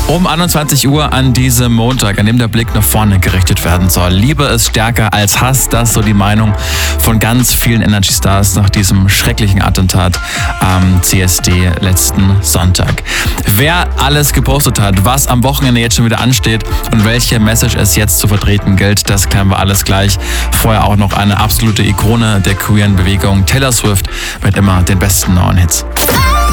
Um 21 Uhr an diesem Montag, an dem der Blick nach vorne gerichtet werden soll. Liebe ist stärker als Hass, das ist so die Meinung von ganz vielen Energy Stars nach diesem schrecklichen Attentat am CSD letzten Sonntag. Wer alles gepostet hat, was am Wochenende jetzt schon wieder ansteht und welche Message es jetzt zu vertreten gilt, das klären wir alles gleich. Vorher auch noch eine absolute Ikone der queeren Bewegung, Taylor Swift, mit immer den besten neuen Hits.